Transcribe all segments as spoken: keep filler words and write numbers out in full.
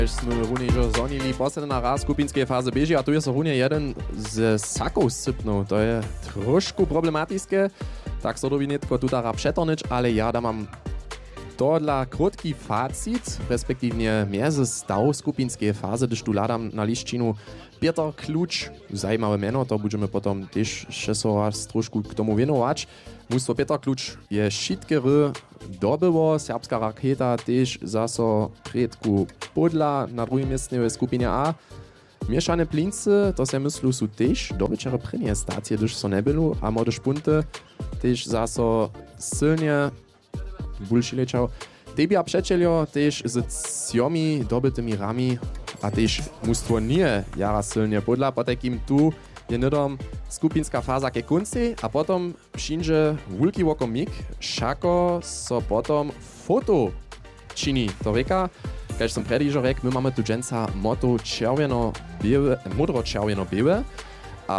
Sme runie že zonili posledná raz skupinskej fáze beží a tu je so runie jeden z sakov sypnął. To je trošku problematické, tak so dobi netko tu dara přetornič, ale ja da mam tohle krótki facit, respektívne między stav skupinskej fáze, když tu ladam na liščinu Peter Kluč, zajímavé meno, to budeme potom tiež še so raz trošku k tomu venovať. Mústvo Peter Kluč je šitkery dobyło, serbska raketa tiež zaso predku podla na druhým miestne v skupine A. Mieszane plince, to se myslu, sú tiež dobyčere prvnie stácie, když so nebylu, a młode špunty tiež zaso silnie bulšilečav. Tebia přečelio tiež z ciomi dobytymi rami a tiež mústvo nie jara silnie podla, potekým tu je nidom skupinska fáza ke konci a potom přinže wulki wokomik, šako so potom foto čini. To reka, keď som predižo rek, my máme tu dženca moto červeno-biele, modro-červeno-biele a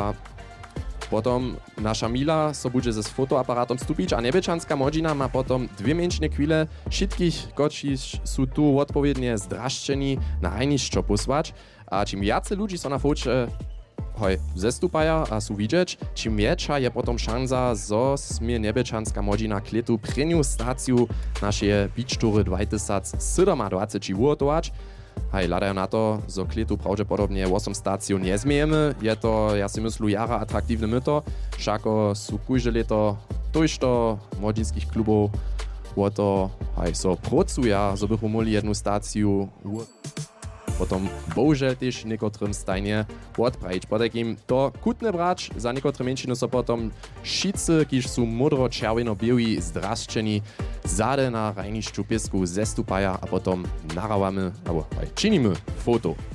potom nasza Mila so bude ze fotoaparatom stupić, a Nebečanská modžina ma potom dwie menšine chwile všetkých, koči sú tu odpowiednie zdraščení na hajniščo posłać. A čím viacej ľudí so na foče hoj zestupaja a sú vidieť, čím väčšia je potom šanza, zo smie Nebečanská modžina kletu prvnú stáciu našej bičtury dvajtisíc sedemdvadsať uhotovať. Hej, ladajú na to, zo kletu pravdepodobne osem stáciu nezmiejeme. Je to, ja si myslu, jara atraktívne myto. Všako sú kúže leto tojšto modžinských klubov o to, hej, so procuja, zo bychu mohli jednu stáciu potom bohužel tiež niekotrým stajne odprajiť. Potakým to kutne brać, za niekotré menšiny so potom šice, kiž sú modro-červeno-bieli zdraščení, zade na rajnišču piesku zestupaja a potom narawamy, alebo aj činimy foto.